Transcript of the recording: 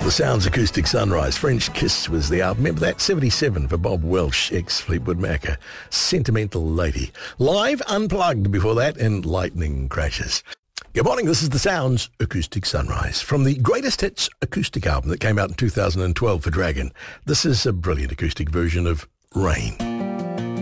The Sounds Acoustic Sunrise. French Kiss was the album. Remember that? 77 for Bob Welsh, ex-Fleetwood Mac. A sentimental lady. Live, Unplugged before that, and Lightning Crashes. Good morning, this is The Sounds Acoustic Sunrise. From the Greatest Hits acoustic album that came out in 2012 for Dragon, this is a brilliant acoustic version of Rain.